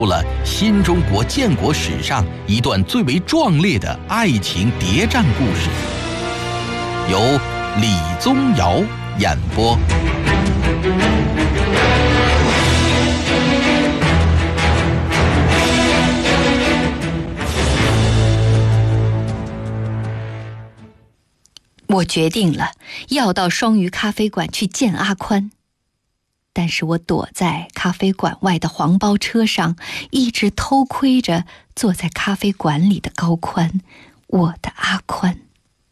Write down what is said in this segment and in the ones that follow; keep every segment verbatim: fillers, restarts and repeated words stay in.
了新中国建国史上一段最为壮烈的爱情谍战故事，由李宗尧演播。 我决定了要到双鱼咖啡馆去见阿宽，但是我躲在咖啡馆外的黄包车上，一直偷窥着坐在咖啡馆里的高宽，我的阿宽。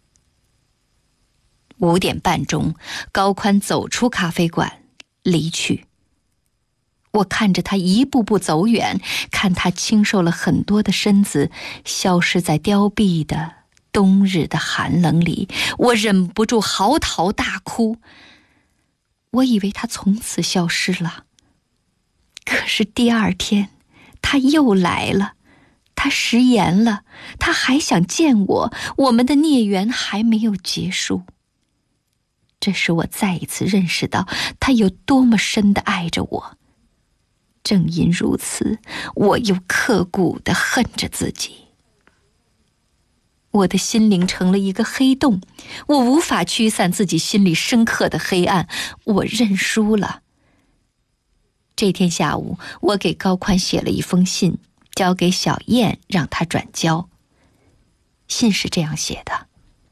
五点半钟，高宽走出咖啡馆离去。我看着他一步步走远，看他清瘦了很多的身子消失在凋敝的冬日的寒冷里，我忍不住嚎啕大哭。我以为他从此消失了，可是第二天他又来了，他食言了，他还想见我，我们的孽缘还没有结束。这使我再一次认识到他有多么深地爱着我。正因如此，我又刻骨地恨着自己。我的心灵成了一个黑洞，我无法驱散自己心里深刻的黑暗，我认输了。这天下午，我给高宽写了一封信，交给小燕让他转交。信是这样写的：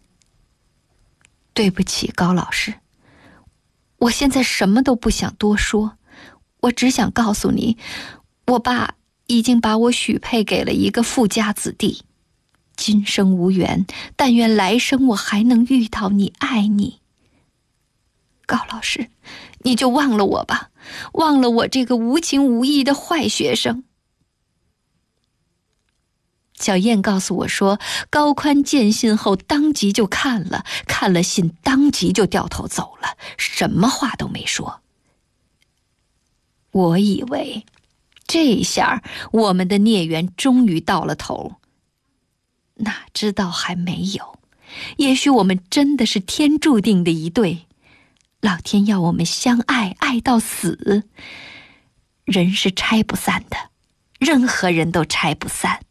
对不起，高老师，我现在什么都不想多说，我只想告诉你，我爸已经把我许配给了一个富家子弟。今生无缘，但愿来生我还能遇到你，爱你。高老师，你就忘了我吧，忘了我这个无情无义的坏学生。小燕告诉我说，高宽见信后当即就看了，看了信当即就掉头走了，什么话都没说。我以为这下我们的孽缘终于到了头，哪知道还没有。也许我们真的是天注定的一对，老天要我们相爱，爱到死。人是拆不散的，任何人都拆不散。